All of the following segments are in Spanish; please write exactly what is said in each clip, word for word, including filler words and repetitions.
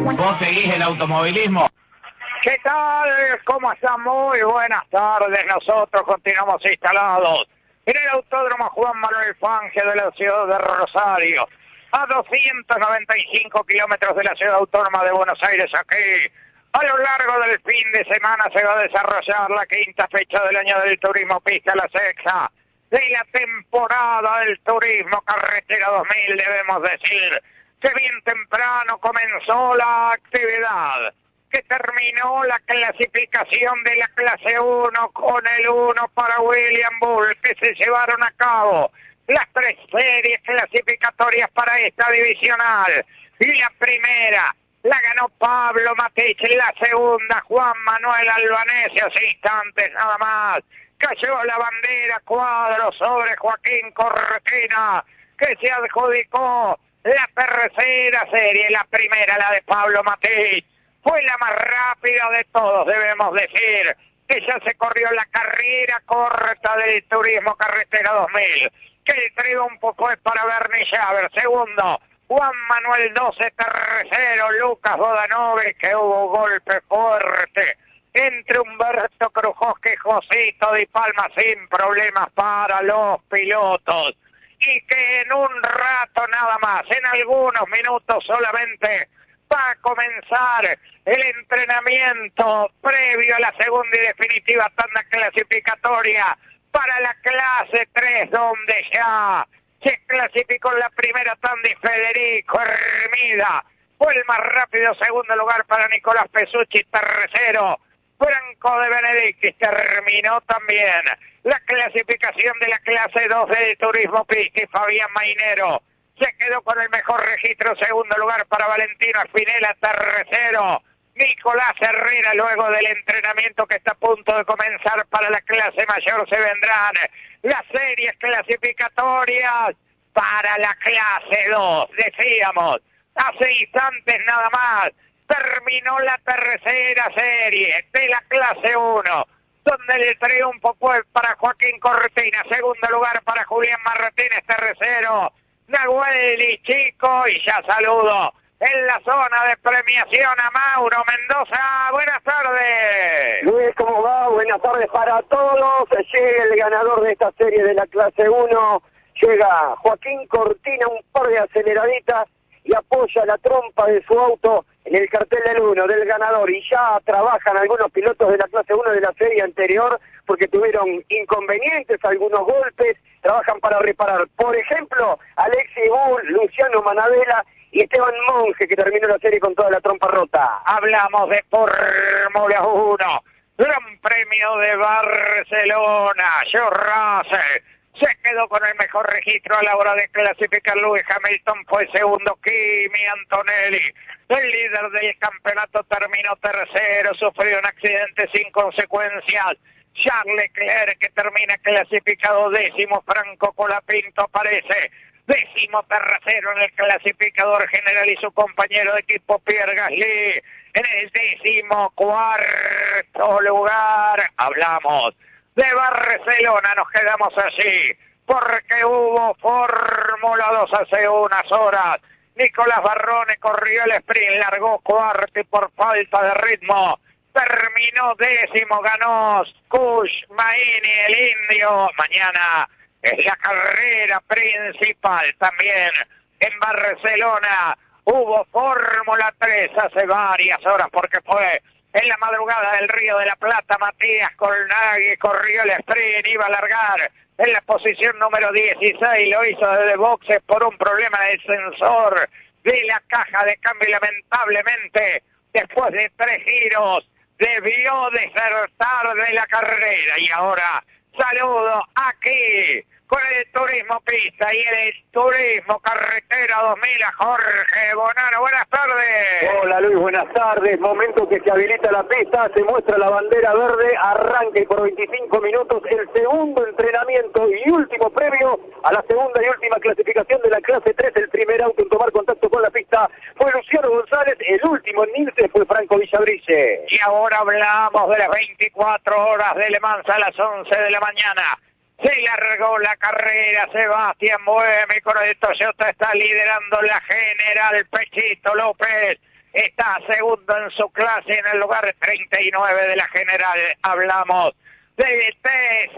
¿Vos seguís el automovilismo? ¿Qué tal? ¿Cómo están? Muy buenas tardes. Nosotros continuamos instalados en el Autódromo Juan Manuel Fangio de la ciudad de Rosario, a doscientos noventa y cinco kilómetros de la ciudad autónoma de Buenos Aires. Aquí, a lo largo del fin de semana, se va a desarrollar la quinta fecha del año del turismo pista, la sexta de la temporada del turismo carretera dos mil. Debemos decir que bien temprano comenzó la actividad, que terminó la clasificación de la clase uno con el uno para William Bull, que se llevaron a cabo las tres series clasificatorias para esta divisional. Y la primera la ganó Pablo Matich, la segunda Juan Manuel Albanese, hace instantes nada más cayó la bandera cuadro sobre Joaquín Cortina, que se adjudicó la tercera serie. La primera, la de Pablo Matich, fue la más rápida de todos, debemos decir. Ella se corrió la carrera corta del turismo carretera dos mil. Que el triunfo fue para Bernie Schaber. Segundo, Juan Manuel doce. Tercero, Lucas Bodanove, que hubo golpe fuerte entre Humberto Krujowski y Josito Di Palma, sin problemas para los pilotos. Y que en un rato nada más, en algunos minutos solamente, va a comenzar el entrenamiento previo a la segunda y definitiva tanda clasificatoria para la clase tres, donde ya se clasificó la primera tanda y Federico Hermida fue el más rápido. Segundo lugar para Nicolás Pesucci. Tercero, Franco de Benedictis. Terminó también la clasificación de la clase dos del turismo pista y Fabián Mainero se quedó con el mejor registro. Segundo lugar para Valentino Espinela. Tercero, Nicolás Herrera. Luego del entrenamiento que está a punto de comenzar para la clase mayor, se vendrán las series clasificatorias para la clase dos. Decíamos, hace instantes nada más, terminó la tercera serie de la clase uno, donde el triunfo fue para Joaquín Cortina. Segundo lugar para Julián Martínez. Tercero, Nahuel Chico. Y ya saludo en la zona de premiación a Mauro Mendoza. Buenas tardes. Luis, ¿cómo va? Buenas tardes para todos. Llega el ganador de esta serie de la clase uno. Llega Joaquín Cortina, un par de aceleraditas, y apoya la trompa de su auto en el cartel del uno, del ganador. Y ya trabajan algunos pilotos de la clase uno de la serie anterior, porque tuvieron inconvenientes, algunos golpes, trabajan para reparar. Por ejemplo, Alexis Bull, Luciano Manabela y Esteban Monge, que terminó la serie con toda la trompa rota. Hablamos de Fórmula uno, Gran Premio de Barcelona. George Russell se quedó con el mejor registro a la hora de clasificar. Lewis Hamilton fue segundo. Kimi Antonelli, el líder del campeonato, terminó tercero. Sufrió un accidente sin consecuencias. Charles Leclerc, que termina clasificado décimo. Franco Colapinto aparece décimo tercero en el clasificador general, y su compañero de equipo Pierre Gasly en el décimo cuarto lugar. Hablamos de Barcelona, nos quedamos allí porque hubo Fórmula dos hace unas horas. Nicolás Barrone corrió el sprint, largó cuarto y por falta de ritmo terminó décimo. Ganó Kush Maini, el indio. Mañana es la carrera principal también en Barcelona. Hubo Fórmula tres hace varias horas porque fue en la madrugada del Río de la Plata. Matías Colnaghi corrió el sprint, iba a largar en la posición número dieciséis, lo hizo desde boxes por un problema del sensor de la caja de cambio y lamentablemente después de tres giros debió desertar de la carrera. Y ahora saludo aquí con el turismo pista y el turismo carretera dos mil a Jorge Bonano. Buenas tardes. Hola Luis, buenas tardes. Momento que se habilita la pista, se muestra la bandera verde, arranque por veinticinco minutos el segundo entrenamiento y último previo a la segunda y última clasificación de la clase tres. El primer auto en tomar contacto con la pista fue Luciano González, el último en irse fue Franco Villabrille. Y ahora hablamos de las veinticuatro horas de Le Mans a las once de la mañana. Se largó la carrera Sebastián Buemi con el Toyota, está liderando la general Pechito López. está segundo en su clase en el lugar treinta y nueve de la general. Hablamos del T S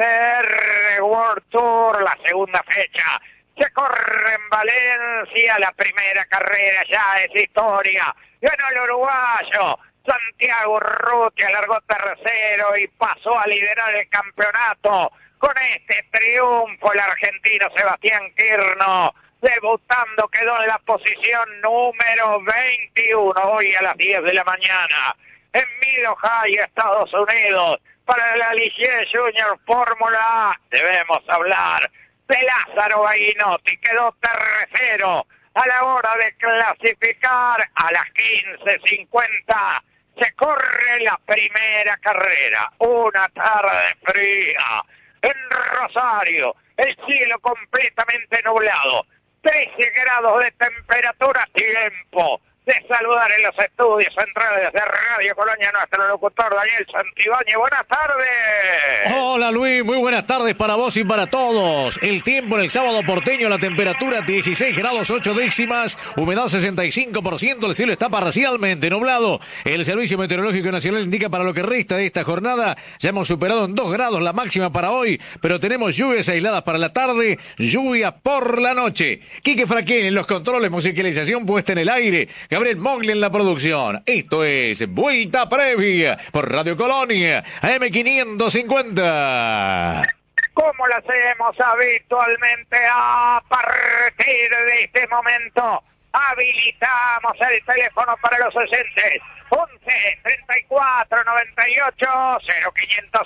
R World Tour, la segunda fecha. Se corre en Valencia, la primera carrera ya es historia. Ganó el uruguayo Santiago Urrutia, largó tercero y pasó a liderar el campeonato. Con este triunfo, el argentino Sebastián Quirno, debutando, quedó en la posición número veintiuno hoy a las diez de la mañana. En Mid-Ohio, Estados Unidos, para la Ligier Junior Fórmula A, debemos hablar de Lázaro Bainotti, quedó tercero a la hora de clasificar a las quince cincuenta. Se corre la primera carrera, una tarde fría en Rosario, el cielo completamente nublado, trece grados de temperatura, tiempo de saludar en los estudios centrales de Radio Colonia nuestro locutor Daniel Santibáñez. Buenas tardes. Hola Luis, muy buenas tardes para vos y para todos. El tiempo en el sábado porteño, la temperatura dieciséis grados ocho décimas, humedad sesenta y cinco por ciento, el cielo está parcialmente nublado. El Servicio Meteorológico Nacional indica para lo que resta de esta jornada, ya hemos superado en dos grados la máxima para hoy, pero tenemos lluvias aisladas para la tarde, lluvia por la noche. Quique Fraquén en los controles, musicalización puesta en el aire, Gabriel Mogli en la producción. Esto es Vuelta Previa por Radio Colonia, A M quinientos cincuenta. Como lo hacemos habitualmente, a partir de este momento, habilitamos el teléfono para los oyentes. once, treinta y cuatro, noventa y ocho, cero quinientos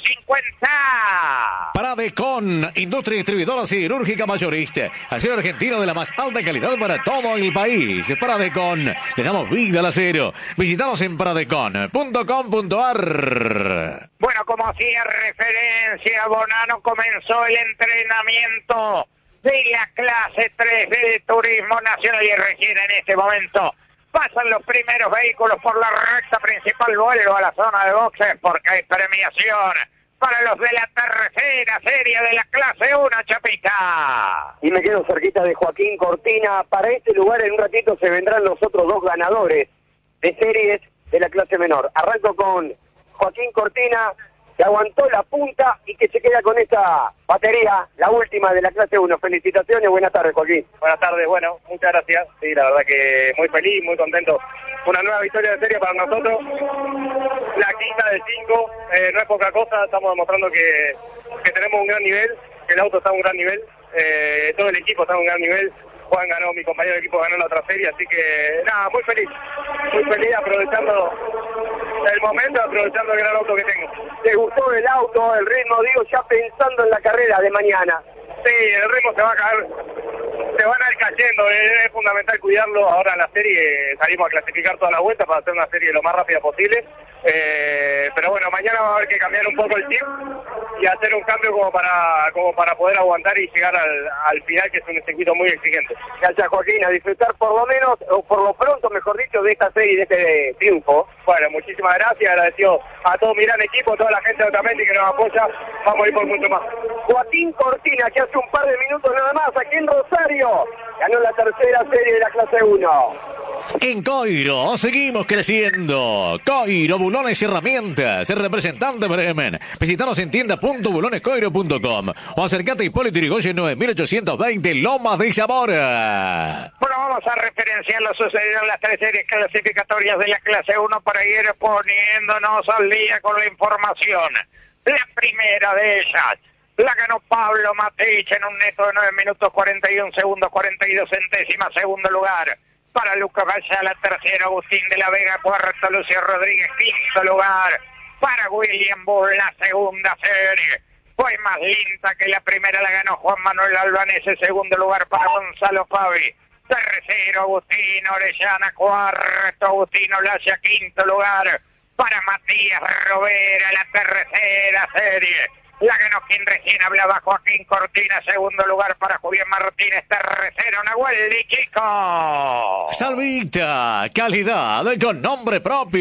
cincuenta. Pradecon, industria distribuidora siderúrgica mayorista. Acero argentino de la más alta calidad para todo el país. Pradecon, le damos vida al acero. Visitamos en pradecon punto com punto a r. Bueno, como hacía referencia, Bonano comenzó el entrenamiento de la clase tres del Turismo Nacional y recién en este momento pasan los primeros vehículos por la recta principal. Vuelvo a la zona de boxes porque hay premiación para los de la tercera serie de la clase uno, Chapita. Y me quedo cerquita de Joaquín Cortina. Para este lugar en un ratito se vendrán los otros dos ganadores de series de la clase menor. Arranco con Joaquín Cortina, que aguantó la punta y que se queda con esta batería, la última de la clase uno. Felicitaciones, buenas tardes, Joaquín. Buenas tardes, bueno, muchas gracias. Sí, la verdad que muy feliz, muy contento. Una nueva victoria de serie para nosotros. La quinta de cinco, eh, no es poca cosa, estamos demostrando que, que tenemos un gran nivel, que el auto está a un gran nivel, eh, todo el equipo está a un gran nivel. Juan ganó, mi compañero de equipo ganó la otra serie, así que nada, muy feliz, muy feliz aprovechando el momento, aprovechando el gran auto que tengo. ¿Te gustó el auto, el ritmo, digo, ya pensando en la carrera de mañana? Sí, el ritmo se va a caer, se van a ir cayendo, es, es fundamental cuidarlo. Ahora en la serie salimos a clasificar todas las vueltas para hacer una serie lo más rápida posible, eh, pero bueno, mañana va a haber que cambiar un poco el chip y hacer un cambio como para como para poder aguantar y llegar al, al final, que es un circuito muy exigente. Gracias, Joaquín, a disfrutar por lo menos, o por lo pronto, mejor dicho, de esta serie, de este triunfo. Bueno, muchísimas gracias, agradecido a todo mi gran equipo, a toda la gente de Otamendi que nos apoya, vamos a ir por mucho más. Joaquín Cortina, que hace un par de minutos nada más, aquí en Rosario, ganó la tercera serie de la clase uno. En Coiro seguimos creciendo. Coiro, bulones y herramientas. El representante Bremen. Visitanos en tienda punto bulones coiro punto com o acercate a Hipólito Yrigoyen nueve mil ochocientos veinte, Lomas de Zamora. Bueno, vamos a referenciar lo sucedido en las tres series clasificatorias de la clase uno para ir poniéndonos al día con la información. La primera de ellas la ganó Pablo Matich en un neto de nueve minutos cuarenta y un segundos cuarenta y dos centésimas. Segundo lugar para Lucas Valla, tercero Agustín de la Vega, cuarto Lucio Rodríguez, quinto lugar para William Bull. La segunda serie fue más lenta que la primera, la ganó Juan Manuel Albanese. Segundo lugar para Gonzalo Fabi, tercero Agustín Orellana, cuarto Agustín Olacia, quinto lugar para Matías Rovera. La tercera serie la ganó quien recién hablaba, Joaquín Cortina. Segundo lugar para Julián Martínez, tercero Nahuel Di Chico. Salvita, calidad con nombre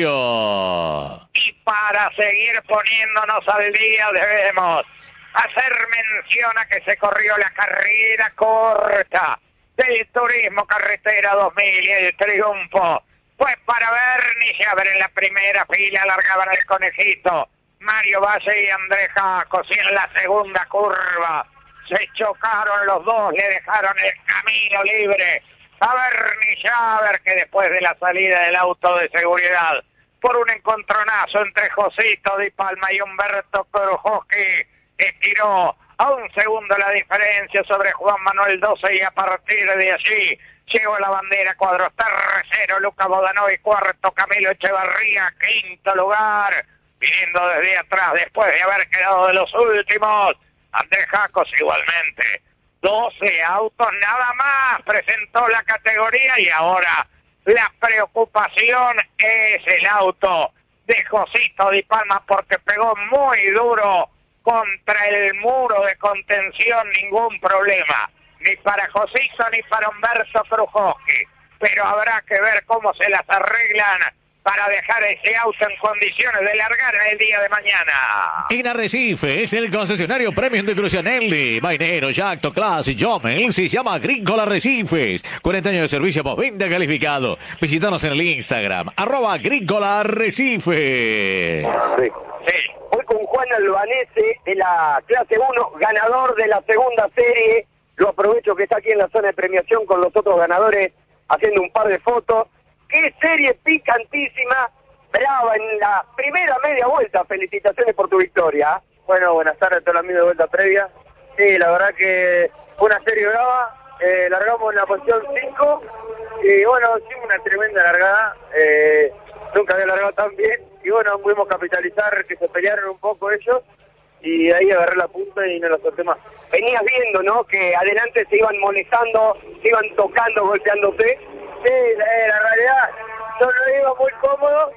propio. Y para seguir poniéndonos al día debemos hacer mención a que se corrió la carrera corta del Turismo Carretera dos mil y el triunfo Fue para Bernie Schaber en la primera fila, largaban el conejito. Mario Valle y Andrés Jacos, y en la segunda curva se chocaron los dos, le dejaron el camino libre a Bernie Schaber, que después de la salida del auto de seguridad, por un encontronazo entre Josito Di Palma y Humberto Krujowski, estiró a un segundo la diferencia sobre Juan Manuel doce, y a partir de allí llegó la bandera. Cuadros tercero, Luca Bodanovi, cuarto Camilo Echevarría, quinto lugar, viniendo desde atrás después de haber quedado de los últimos, Andrés Jacos igualmente. doce autos nada más presentó la categoría, y ahora la preocupación es el auto de Josito Di Palma, porque pegó muy duro contra el muro de contención. Ningún problema, ni para Josito ni para Humberto Krujowski, pero habrá que ver cómo se las arreglan para dejar ese auto en condiciones de largar en el día de mañana. En Arrecife es el concesionario premium de Crucianelli, Mainero, Jacto, Class y Jomel. Se llama Agrícola Arrecifes. cuarenta años de servicio postventa calificado. Visítanos en el Instagram, arroba Agrícola Arrecifes. Sí. Sí. Hoy con Juan Albanese de la clase uno, ganador de la segunda serie. Lo aprovecho que está aquí en la zona de premiación con los otros ganadores, haciendo un par de fotos. ¡Qué serie picantísima! Brava en la primera media vuelta. Felicitaciones por tu victoria. Bueno, buenas tardes a todos los amigos de vuelta previa. Sí, la verdad que fue una serie brava. Eh, largamos en la posición cinco. Y bueno, hicimos una tremenda largada. Eh, nunca había largado tan bien. Y bueno, pudimos capitalizar que se pelearon un poco ellos. Y ahí agarré la punta y no la solté más. Venías viendo, ¿no?, que adelante se iban molestando, se iban tocando, golpeándose. Sí, la, la realidad, yo no iba muy cómodo,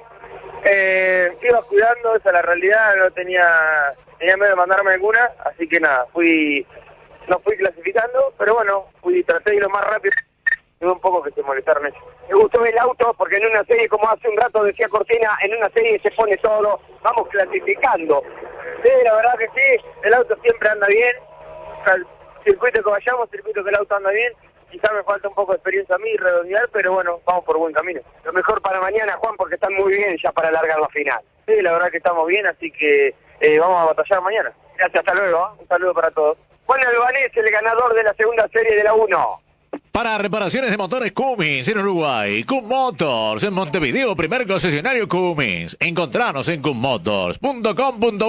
eh, iba cuidando, esa la realidad, no tenía tenía miedo de mandarme alguna, así que nada, fui no fui clasificando, pero bueno, fui traté de ir lo más rápido, y un poco que se molestaron ellos. Me gustó el auto, porque en una serie, como hace un rato decía Cortina, en una serie se pone todo, vamos clasificando. Sí, la verdad que sí, el auto siempre anda bien, al circuito que vayamos, circuito que el auto anda bien. Quizás me falta un poco de experiencia a mí, redondear, pero bueno, vamos por buen camino. Lo mejor para mañana, Juan, porque están muy bien ya para alargar la final. Sí, la verdad que estamos bien, así que eh, vamos a batallar mañana. Gracias, hasta luego. Un saludo para todos. Juan Albanese, el ganador de la segunda serie de la uno. Para reparaciones de motores Cummins en Uruguay, Cum Motors en Montevideo, primer concesionario Cummins. Encontranos en cum motors punto com punto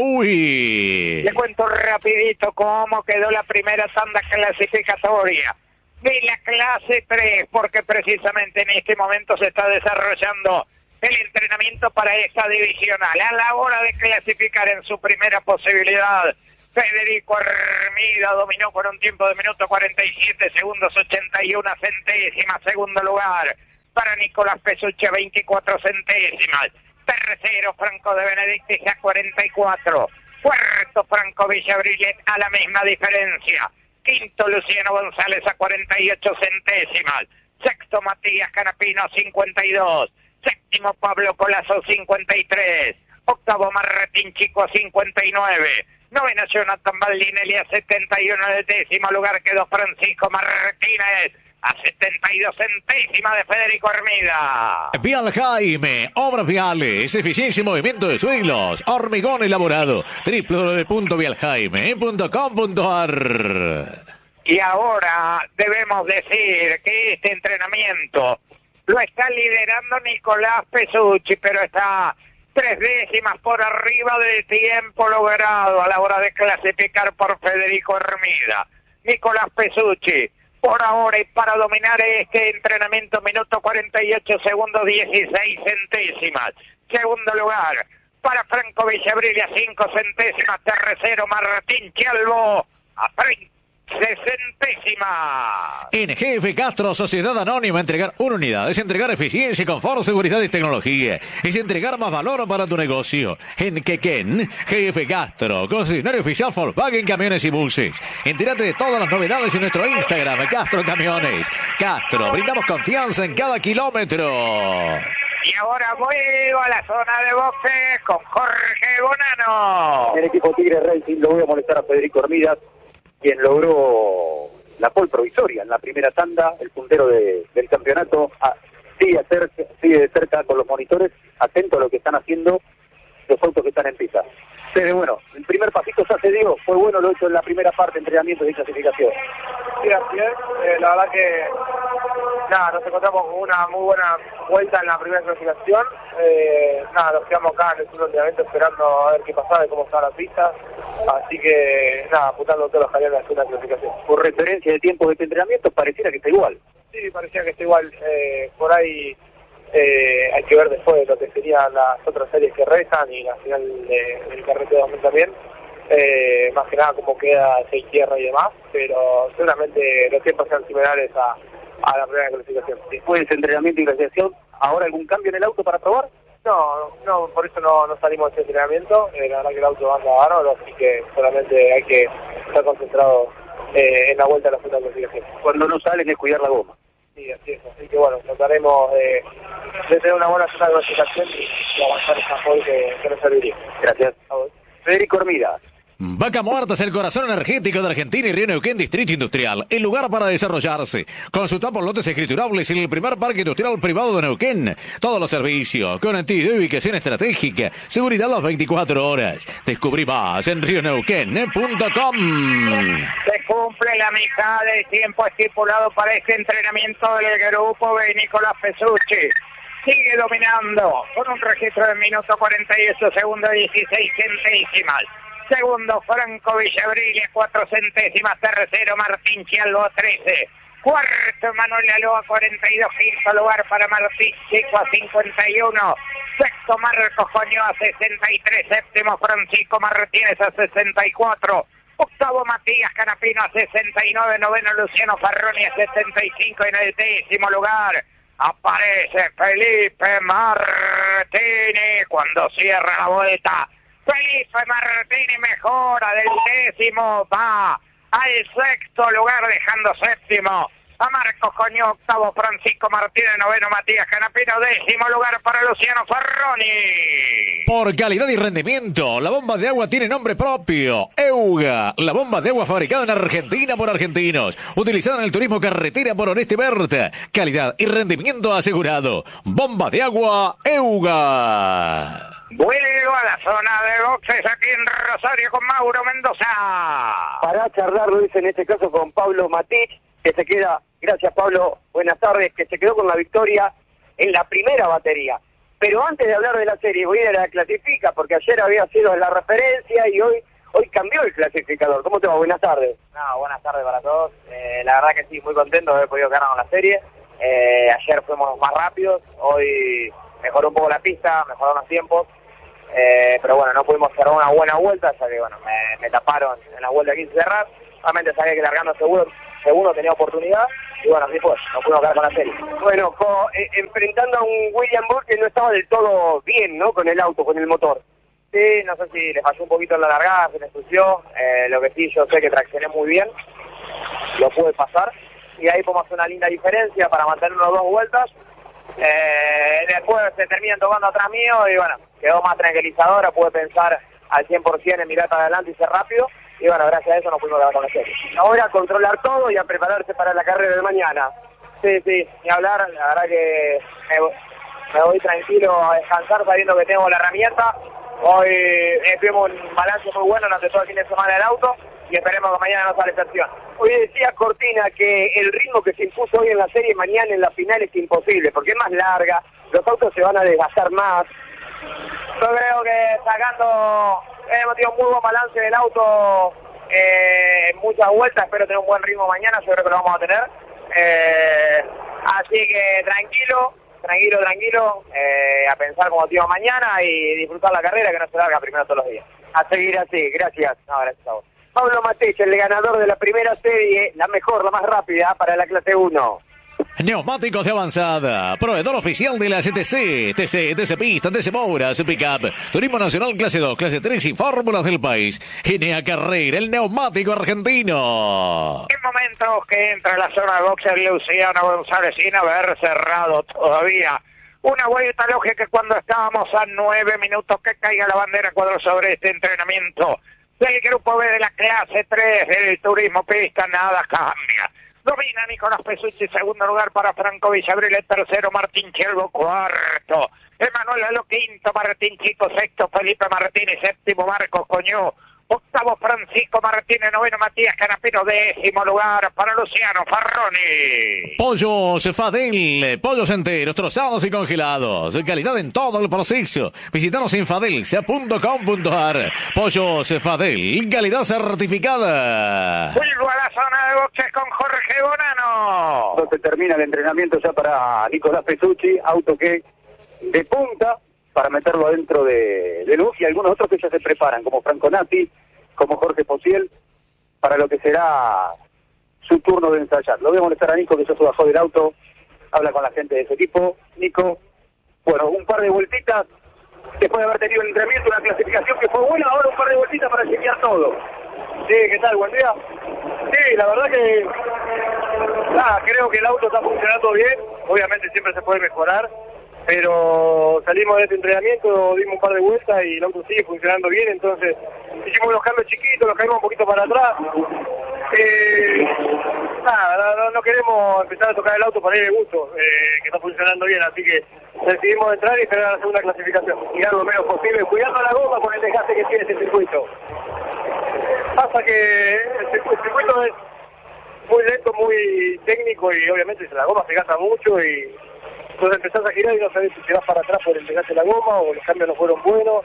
uy. Le cuento rapidito cómo quedó la primera tanda clasificatoria de la clase tres, porque precisamente en este momento se está desarrollando el entrenamiento para esta divisional. A la hora de clasificar en su primera posibilidad, Federico Hermida dominó con un tiempo de minuto cuarenta y siete segundos ochenta y una centésimas. Segundo lugar para Nicolás Pesucci, veinticuatro centésimas. Tercero Franco de Benedictis a cuarenta y cuatro. Cuarto Franco Villabrillet a la misma diferencia. Quinto Luciano González a cuarenta y ocho centésimas. Sexto Matías Canapino a cincuenta y dos. Séptimo Pablo Colazo cincuenta y tres. Octavo Martín Chico a cincuenta y nueve. Noveno Jonathan Baldinelli a setenta y uno. De décimo lugar quedó Francisco Martínez a setenta y dos centésimas de Federico Hermida. Vial Jaime, obras viales, eficiencia y movimiento de suelos, hormigón elaborado, doble u doble u doble u punto vial jaime punto com punto a r. Y ahora debemos decir que este entrenamiento lo está liderando Nicolás Pesucci, pero está tres décimas por arriba del tiempo logrado a la hora de clasificar por Federico Hermida. Nicolás Pesucci, por ahora, y para dominar este entrenamiento, minuto cuarenta y ocho segundos dieciséis centésimas. Segundo lugar para Franco Villabrilla, cinco centésimas. Tercero Martín Chalvo a treinta centésimas. En G F Castro, Sociedad Anónima, entregar una unidad es entregar eficiencia, confort, seguridad y tecnología. Es entregar más valor para tu negocio. En Quequén, G F Castro, concesionario oficial Volkswagen Camiones y Buses. Entérate de todas las novedades en nuestro Instagram, Castro Camiones. Castro, brindamos confianza en cada kilómetro. Y ahora vuelvo a la zona de boxes con Jorge Bonano. El equipo Tigre Racing lo voy a molestar a Federico Hermida, quien logró la pole provisoria en la primera tanda, el puntero de, del campeonato, a sigue, hacer, sigue de cerca con los monitores, atento a lo que están haciendo los autos que están en pista. Pero bueno, el primer pasito ya se dio, fue bueno lo hecho en la primera parte de entrenamiento y clasificación. Sí, así es. Eh, la verdad que nada, nos encontramos con una muy buena vuelta en la primera clasificación. Eh, nada, nos quedamos acá en el segundo entrenamiento esperando a ver qué pasaba y cómo estaba la pista. Así que nada, apuntando todos los jaliones de la clasificación. Por referencia de tiempos de este entrenamiento, pareciera que está igual. Sí, parecía que está igual. Eh, por ahí eh, hay que ver después de lo que serían las otras series que restan y la final de, del carrete de dos mil también. Eh, más que nada cómo queda seis tierra y demás, pero seguramente los tiempos sean similares a, a la primera clasificación. Después de ese entrenamiento y clasificación, ¿ahora algún cambio en el auto para probar? No, no, por eso no, no salimos de ese entrenamiento. Eh, la verdad que el auto anda bárbaro, así que solamente hay que estar concentrado eh, en la vuelta a la segunda clasificación. Cuando no salen es cuidar la goma. Sí, así es. Así que bueno, trataremos de, de tener una buena zona de clasificación y, y avanzar esa pole que, que nos serviría. Gracias. Federico Hormida. Vaca Muerta es el corazón energético de Argentina y Río Neuquén Distrito Industrial, el lugar para desarrollarse. Consulta por lotes escriturables en el primer parque industrial privado de Neuquén. Todos los servicios, conectividad y ubicación estratégica, seguridad las veinticuatro horas. Descubrí más en río neuquén punto com. Se cumple la mitad del tiempo estipulado para este entrenamiento del grupo de Nicolás Pesucci. Sigue dominando con un registro de minuto cuarenta y ocho segundos dieciséis centésimas. Segundo, Franco Villabrilia, cuatro centésimas. Tercero, Martín Chialbo, trece. Cuarto, Manuel Aloa, cuarenta y dos. Quinto lugar para Martín Chico, a cincuenta y uno. Sexto, Marcos Coño, a sesenta y tres. Séptimo, Francisco Martínez, a sesenta y cuatro. Octavo, Matías Canapino, a sesenta y nueve. Noveno, Luciano Farroni, a setenta y cinco. En el décimo lugar aparece Felipe Martínez cuando cierra la vuelta. Felipe Martínez mejora del décimo, va al sexto lugar dejando séptimo a Marcos Coño, octavo Francisco Martínez, noveno Matías Canapino, décimo lugar para Luciano Farroni. Por calidad y rendimiento, la bomba de agua tiene nombre propio, EUGA, la bomba de agua fabricada en Argentina por argentinos, utilizada en el turismo carretera por Oreste Berta, calidad y rendimiento asegurado, bomba de agua EUGA. Vuelvo a la zona de boxes aquí en Rosario con Mauro Mendoza. Para charlar, Luis, en este caso con Pablo Matich, que se queda, gracias Pablo, buenas tardes, que se quedó con la victoria en la primera batería. Pero antes de hablar de la serie, voy a ir a la clasifica, porque ayer había sido la referencia y hoy hoy cambió el clasificador. ¿Cómo te va? Buenas tardes. No, buenas tardes para todos. Eh, la verdad que sí, muy contento de haber podido ganar con la serie. Eh, ayer fuimos más rápidos, hoy mejoró un poco la pista, mejoraron los tiempos. Eh, pero bueno, no pudimos cerrar una buena vuelta, ya que bueno, me, me taparon en la vuelta que quise cerrar. Realmente sabía que largando seguro, segundo tenía oportunidad, y bueno, así fue, no pudimos quedar con la serie. Bueno, co, eh, enfrentando a un William Burke que no estaba del todo bien, ¿no? Con el auto, con el motor. Sí, no sé si le falló un poquito en la largada, se me ensució, eh, lo que sí yo sé que traccioné muy bien, lo pude pasar, y ahí podemos hacer una linda diferencia para mantener unas dos vueltas. Eh, después se terminan tocando atrás mío y bueno, quedó más tranquilizadora, pude pensar al cien por ciento en mirar para adelante y ser rápido, y bueno, gracias a eso nos pudimos quedar con la serie. Ahora a controlar todo y a prepararse para la carrera de mañana. Sí, sí, ni hablar, la verdad que me, me voy tranquilo a descansar sabiendo que tengo la herramienta. Hoy eh, tuvimos un balance muy bueno durante todo el fin de semana del auto y esperemos que mañana no sale excepción. Hoy decía Cortina que el ritmo que se impuso hoy en la serie, mañana en la final es imposible, porque es más larga, los autos se van a desgastar más. Yo creo que sacando, hemos tenido un muy buen balance del auto eh, en muchas vueltas, espero tener un buen ritmo mañana, yo creo que lo vamos a tener. Eh, así que tranquilo, tranquilo, tranquilo, eh, a pensar como tío mañana y disfrutar la carrera que no se larga primero todos los días. A seguir así, gracias. No, gracias a vos. Pablo Matech, el ganador de la primera serie, la mejor, la más rápida para la clase uno. Neumáticos de avanzada, proveedor oficial de la C T C, T C, T C Pista, T C Mouras, Pickup, Turismo Nacional Clase dos, Clase tres y Fórmulas del país. G N A Carrera, el neumático argentino. En momentos que entra a la zona de boxes Luciano González sin haber cerrado todavía una vuelta lógica cuando estábamos a nueve minutos que caiga la bandera cuadro sobre este entrenamiento del grupo B de la clase tres del Turismo Pista, nada cambia. Domina Nicolás Pesucci, segundo lugar para Franco Villabril, el tercero Martín Chelbo, cuarto Emanuel Lalo, quinto Martín Chico, sexto Felipe Martínez, séptimo Marcos Coñó, octavo Francisco Martínez, noveno Matías Canapino, décimo lugar para Luciano Farroni. Pollos Fadel, pollos enteros, trozados y congelados, calidad en todo el proceso. Visítanos en fadelsa punto com punto ar. Pollos Fadel, calidad certificada. Vuelvo a la zona de boxes con Jorge Bonano. Entonces termina el entrenamiento ya para Nicolás Pesucci, auto que de punta para meterlo adentro de, de luz, y algunos otros que ya se preparan, como Franco Nati, como Jorge Pociel, para lo que será su turno de ensayar. Lo voy a molestar a Nico, que ya se bajó del auto, habla con la gente de ese equipo. Nico, bueno, un par de vueltitas, después de haber tenido el entrenamiento, una clasificación que fue buena, ahora un par de vueltitas para chequear todo. Sí, ¿qué tal? Buen día. Sí, la verdad que nada, creo que el auto está funcionando bien, obviamente siempre se puede mejorar, pero salimos de este entrenamiento, dimos un par de vueltas y el auto sigue funcionando bien, entonces hicimos unos cambios chiquitos, nos caímos un poquito para atrás. Eh, nada, no, no queremos empezar a tocar el auto para ir de gusto, eh, que está funcionando bien, así que decidimos entrar y esperar a la segunda clasificación. Tirar lo menos posible, cuidando la goma con el desgaste que tiene este circuito. Pasa que el circuito, el circuito es muy lento, muy técnico y obviamente la goma se gasta mucho y entonces empezás a girar y no sabés si te vas para atrás por el desgaste de la goma o los cambios no fueron buenos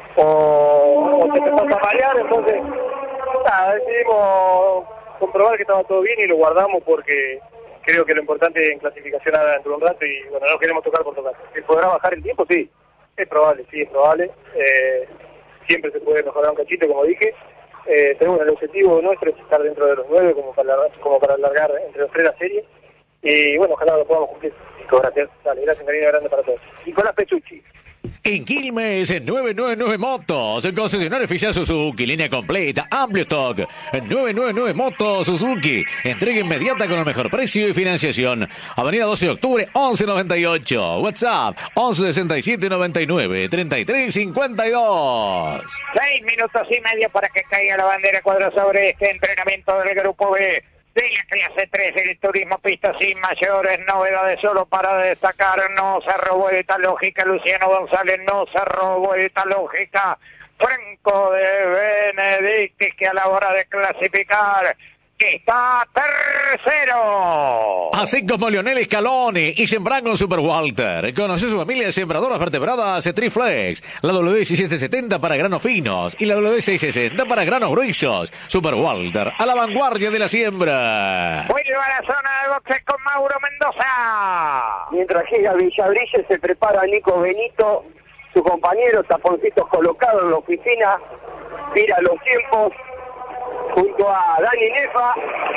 o, o te empezás a marear, entonces nada, decidimos comprobar que estaba todo bien y lo guardamos porque creo que lo importante en clasificación ahora dentro de un rato y bueno, no queremos tocar por tocar. ¿Se podrá bajar el tiempo? Sí, es probable, sí, es probable. Eh, siempre se puede mejorar un cachito, como dije. Eh, pero bueno, el objetivo nuestro es estar dentro de los nueve como para, como para alargar entre los tres la serie y bueno, ojalá lo podamos cumplir. Gracias, dale, gracias, cariño grande para todos. Nicolás Pesucci. En Quilmes, en nueve nueve nueve Motos, concesionario oficial Suzuki, línea completa, amplio stock. nueve nueve nueve Motos Suzuki, entrega inmediata con el mejor precio y financiación. Avenida doce de octubre, once noventa y ocho. WhatsApp, once sesenta y siete noventa y nueve, treinta y tres cincuenta y dos. Seis minutos y medio para que caiga la bandera cuadro sobre este entrenamiento del Grupo B de la clase tres del turismo pista sin mayores novedades, solo para destacar, no cerró vuelta lógica Luciano González, no cerró vuelta lógica Franco de Benedictis, que a la hora de clasificar está tercero. Así como Lionel Scaloni y Sembrano Super Walter. Conoce su familia de sembradoras vertebradas Triflex. La W diecisiete setenta para granos finos y la W seiscientos sesenta para granos gruesos. Super Walter, a la vanguardia de la siembra. Vuelve a la zona de boxes con Mauro Mendoza. Mientras llega Villabrille, se prepara Nico Benito, su compañero, taponcitos colocados en la oficina, mira los tiempos junto a Dani Nefa.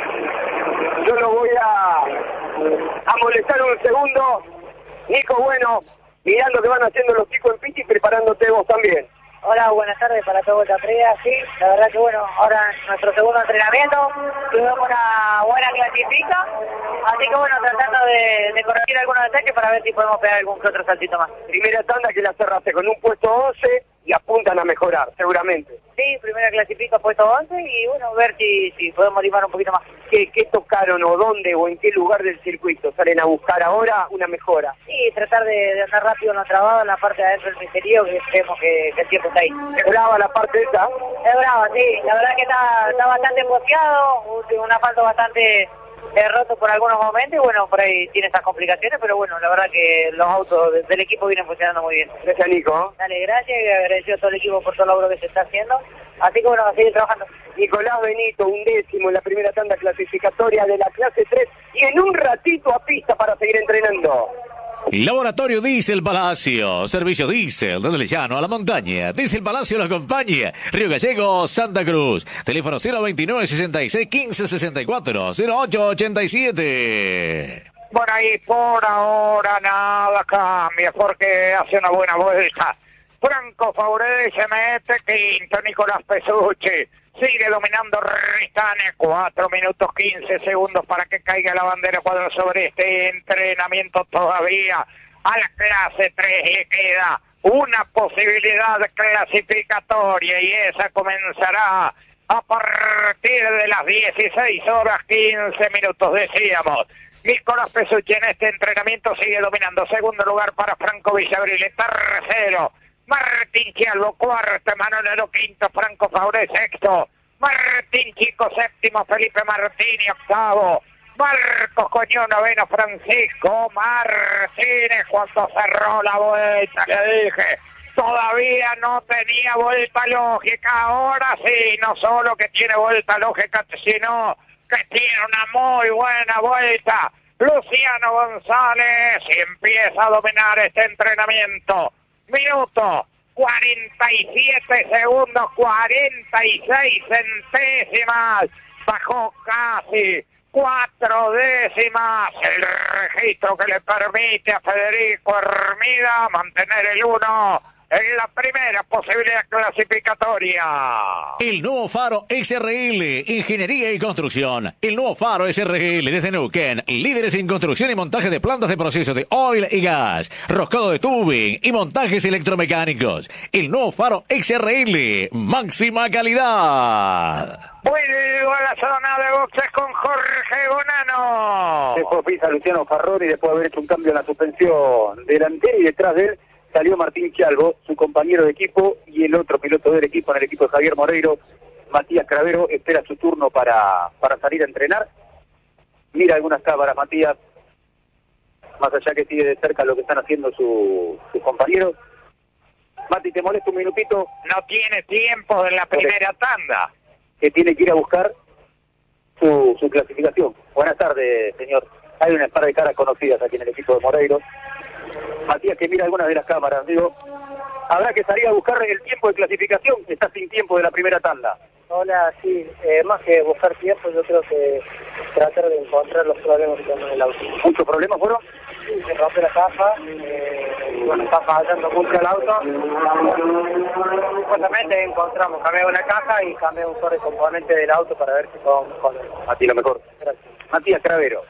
Yo lo voy a, a molestar un segundo. Nico, bueno, mirando que van haciendo los chicos en pista y preparándote vos también. Hola, buenas tardes para todos la previa, sí, la verdad que bueno, ahora nuestro segundo entrenamiento, tuvimos una buena clasifica, así que bueno, tratando de, de corregir algunos detalles para ver si podemos pegar algún que otro saltito más. Primera tanda que la cerraste con un puesto once y apuntan a mejorar, seguramente. Sí, primera clasifica puesto once y bueno, ver si, si podemos limar un poquito más. ¿Qué, ¿Qué tocaron o dónde o en qué lugar del circuito salen a buscar ahora una mejora? Sí, tratar de, de andar rápido en lo trabado en la parte de adentro del misterio, que creemos que, que el tiempo está ahí. ¿Es brava la parte esa? Es brava, sí, la verdad que está, está bastante posteado, un asfalto bastante eh, roto por algunos momentos y bueno, por ahí tiene estas complicaciones, pero bueno, la verdad que los autos de, del equipo vienen funcionando muy bien. Gracias, Nico. Dale, gracias y agradecido a todo el equipo por todo el laburo que se está haciendo, así que bueno, a seguir trabajando. Nicolás Benito, un décimo en la primera tanda clasificatoria de la clase tres y en un ratito a pista para seguir entrenando. Laboratorio Diesel Palacio, servicio diésel desde el llano a la montaña. Diesel Palacio lo acompaña. Río Gallegos, Santa Cruz. Teléfono cero veintinueve, sesenta y seis, quince, sesenta y cuatro, cero ocho ochenta y siete. Bueno, y por ahora nada cambia porque hace una buena vuelta. Franco favorece, mete quinto Nicolás Pesucci. Sigue dominando Ristane, cuatro minutos quince segundos para que caiga la bandera cuadro sobre este entrenamiento todavía. A la clase tres le queda una posibilidad clasificatoria y esa comenzará a partir de las dieciséis horas quince minutos, decíamos. Nicolás Pesucci en este entrenamiento sigue dominando. Segundo lugar para Franco Villavrile. Tercero, Martín Chialvo. Cuarto, Emanuel quinto. Franco Fauré sexto. Martín Chico séptimo. Felipe Martini octavo. Marcos Coñó noveno. Francisco Martínez cuando cerró la vuelta. Le dije, todavía no tenía vuelta lógica. Ahora sí, no solo que tiene vuelta lógica, sino que tiene una muy buena vuelta. Luciano González empieza a dominar este entrenamiento. Minuto, cuarenta y siete segundos, cuarenta y seis centésimas. Bajó casi cuatro décimas. El registro que le permite a Federico Hermida mantener el uno en la primera posibilidad clasificatoria. El nuevo Faro S R L, Ingeniería y Construcción. El nuevo Faro S R L desde Neuquén, líderes en construcción y montaje de plantas de proceso de oil y gas, roscado de tubing y montajes electromecánicos. El nuevo Faro S R L, máxima calidad. Vuelvo a la zona de boxes con Jorge Bonano. Después pisa Luciano Farroni después de haber hecho un cambio en la suspensión delantera y detrás de él salió Martín Chialvo, su compañero de equipo, y el otro piloto del equipo, en el equipo de Javier Moreiro, Matías Cravero, espera su turno para, para salir a entrenar. Mira algunas cámaras, Matías, más allá que sigue de cerca lo que están haciendo su, sus compañeros. Mati, ¿te molesta un minutito? No tiene tiempo en la primera tanda. Que tiene que ir a buscar su, su clasificación. Buenas tardes, señor. Hay una par de caras conocidas aquí en el equipo de Moreiro. Matías, que mira algunas de las cámaras, digo, habrá que salir a buscar el tiempo de clasificación, está sin tiempo de la primera tanda. Hola, sí, eh, más que buscar tiempo, yo creo que tratar de encontrar los problemas que tenemos en el auto. ¿Muchos problemas fueron? Sí, se rompe la caja, eh, bueno, está fallando mucho el auto. Supuestamente encontramos, cambié una caja y cambié un solo componente del auto para ver si podemos poner. A ti lo mejor. Gracias. Matías Cravero.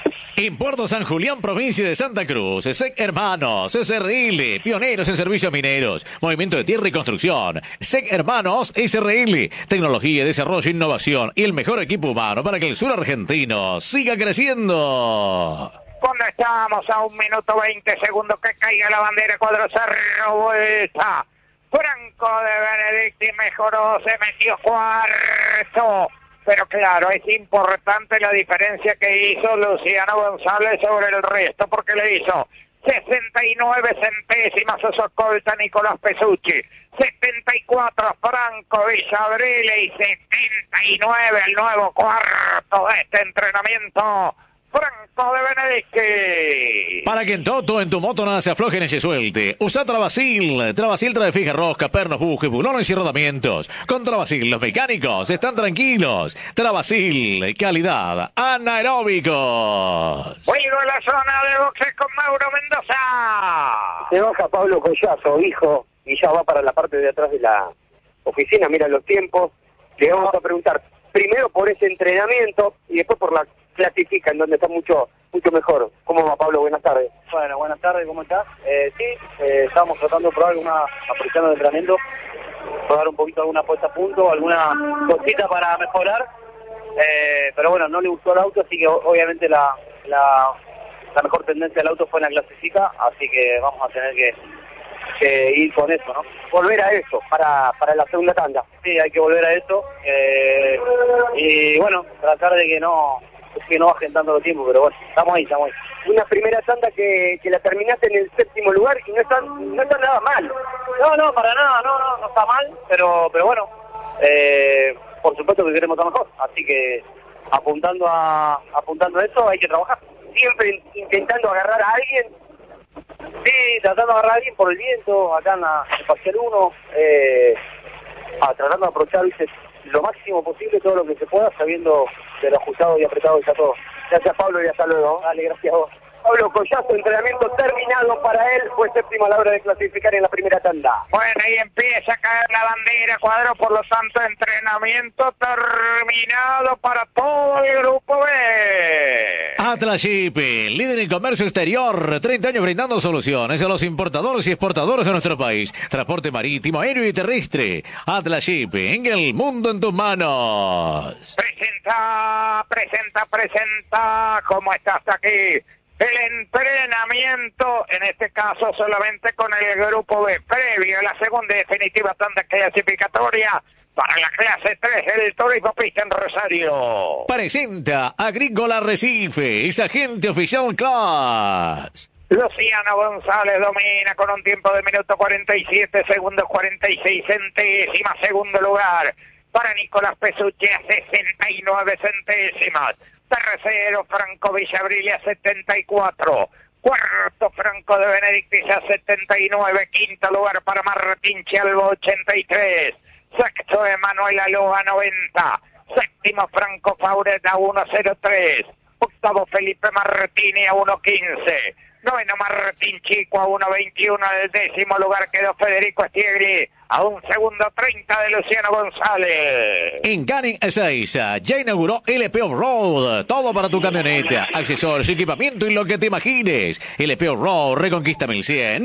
En Puerto San Julián, provincia de Santa Cruz, S E C Hermanos, S R L, pioneros en servicios mineros, movimiento de tierra y construcción. S E C Hermanos, S R L, tecnología, desarrollo, innovación y el mejor equipo humano para que el sur argentino siga creciendo. Cuando estamos a un minuto veinte segundos que caiga la bandera, cuadro cerro, vuelta. Franco de Benedicti mejoró, se metió cuarto. Pero claro, es importante la diferencia que hizo Luciano González sobre el resto, porque le hizo sesenta y nueve centésimas a su escolta Nicolás Pesucci, setenta y cuatro a Franco Villavrile y setenta y nueve el nuevo cuarto de este entrenamiento, Franco de Benedicti. Para que en Toto, en tu moto, nada se afloje ni se suelte. Usa Travasil. Travasil trae fija rosca, pernos, bujes, bulones y rodamientos. Con Travasil, los mecánicos están tranquilos. Travasil, calidad, anaeróbicos. Vuelvo a la zona de boxes con Mauro Mendoza. Se baja Pablo Collazo, hijo, y ya va para la parte de atrás de la oficina, mira los tiempos. Le vamos a preguntar primero por ese entrenamiento y después por la clasifica, en donde está mucho mucho mejor. ¿Cómo va, Pablo? Buenas tardes. Bueno, buenas tardes, ¿cómo estás? Eh, sí, eh, estamos tratando de probar alguna, aprovechando el entrenamiento, probar un poquito alguna puesta a punto, alguna cosita para mejorar, eh, pero bueno, no le gustó el auto, así que obviamente la, la, la mejor tendencia del auto fue en la clasifica, así que vamos a tener que, que ir con eso, ¿no? Volver a eso, para, para la segunda tanda. Sí, hay que volver a eso, eh, y bueno, tratar de que no... que no bajen tanto los tiempos, pero bueno, estamos ahí, estamos ahí. Una primera tanda que, que la terminaste en el séptimo lugar y no está, no está nada mal. No, no, para nada, no, no, no está mal, pero pero bueno, eh, por supuesto que queremos estar mejor, así que apuntando a apuntando a eso hay que trabajar. Siempre intentando agarrar a alguien. Sí, tratando de agarrar a alguien por el viento, acá en, la, en el parcial uno, eh, ah, tratando de aprovechar, ¿viste?, lo máximo posible todo lo que se pueda, sabiendo de lo ajustado y apretado que está todo. Gracias, Pablo, y hasta luego. Dale, gracias a vos. Pablo Collazo, entrenamiento terminado para él, fue séptimo a la hora de clasificar en la primera tanda. Bueno, y empieza a caer la bandera, cuadro, por lo tanto, entrenamiento terminado para todo el grupo B. Atlas Shipping, líder en comercio exterior, treinta años brindando soluciones a los importadores y exportadores de nuestro país. Transporte marítimo, aéreo y terrestre. Atlas Shipping, el mundo en tus manos. Presenta, presenta, presenta, ¿cómo estás aquí? El entrenamiento, en este caso solamente con el grupo B, previo a la segunda y definitiva tanda clasificatoria para la clase tres del Turismo Pista en Rosario. Presenta Agrícola Recife, es agente oficial Class. Luciano González domina con un tiempo de minuto cuarenta y siete segundos cuarenta y seis centésimas. Segundo lugar para Nicolás Pesucci a sesenta y nueve centésimas. Tercero, Franco Villabrilia, setenta y cuatro. Cuarto, Franco de Benedictis a setenta y nueve. Quinto lugar para Martín Chalvo, ochenta y tres. Sexto, Emanuel Aloa, noventa. Séptimo, Franco Fauret a uno cero tres. Octavo, Felipe Martini a uno quince. Noveno, Martín Chico a uno veintiuno. El décimo lugar quedó Federico Stiegli a un segundo treinta de Luciano González. En Canning Ezeiza ya inauguró L P Off-Road, todo para tu camioneta, accesorios, equipamiento y lo que te imagines. L P Off-Road, Reconquista mil cien,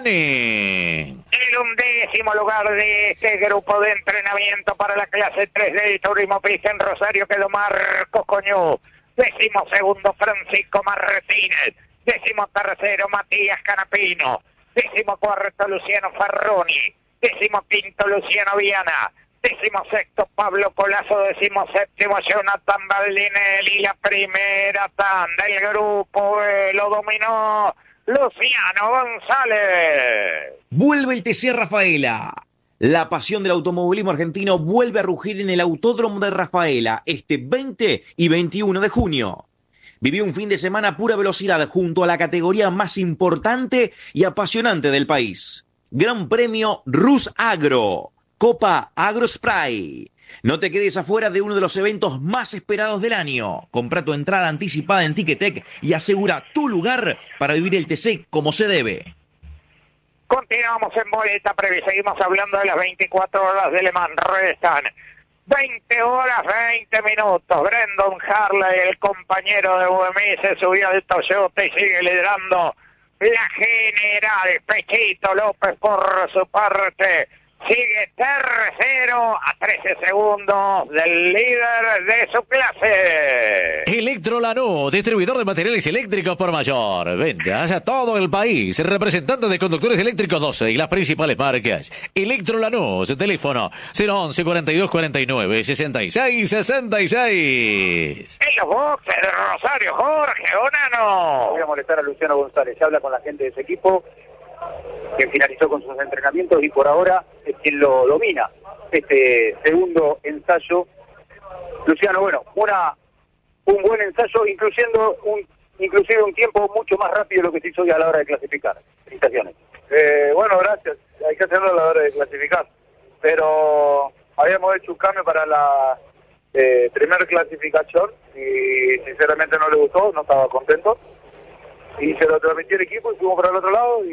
Canning. El undécimo lugar de este grupo de entrenamiento para la clase tres del Turismo Pista en Rosario quedó Marcos Coñú. Décimo segundo, Francisco Martínez. Décimo tercero, Matías Canapino. Décimo cuarto, Luciano Farroni. Décimo quinto, Luciano Viana. Décimo sexto, Pablo Colazo. Décimo séptimo, Jonathan Baldinelli. La primera tanda, el grupo eh, lo dominó Luciano González. Vuelve el T C Rafaela. La pasión del automovilismo argentino vuelve a rugir en el Autódromo de Rafaela este veinte y veintiuno de junio. Vivió un fin de semana a pura velocidad junto a la categoría más importante y apasionante del país. Gran Premio Rus Agro, Copa AgroSpray. No te quedes afuera de uno de los eventos más esperados del año. Compra tu entrada anticipada en Ticketek y asegura tu lugar para vivir el T C como se debe. Continuamos en boleta previa, seguimos hablando de las veinticuatro horas de Le Mans. Restan veinte horas, veinte minutos. Brendan Harley, el compañero de B M W, se subió al Toyota y sigue liderando la general. Pechito López por su parte sigue tercero a trece segundos del líder de su clase. Electrolanú, distribuidor de materiales eléctricos por mayor. Ventas a todo el país. Representante de conductores eléctricos doce y las principales marcas. Electrolanú, su teléfono cero once cuarenta y dos cuarenta y nueve sesenta y seis sesenta y seis. En los boxes de Rosario, Jorge Bonano. Voy a molestar a Luciano González. Se habla con la gente de ese equipo, que finalizó con sus entrenamientos y por ahora es quien lo domina. Este segundo ensayo, Luciano, bueno, una un buen ensayo, incluyendo un inclusive un tiempo mucho más rápido de lo que se hizo hoy a la hora de clasificar. Felicitaciones. Eh, bueno, gracias. Hay que hacerlo a la hora de clasificar. Pero habíamos hecho un cambio para la eh, primera clasificación y sinceramente no le gustó, no estaba contento. Y se lo transmití al equipo y fuimos para el otro lado y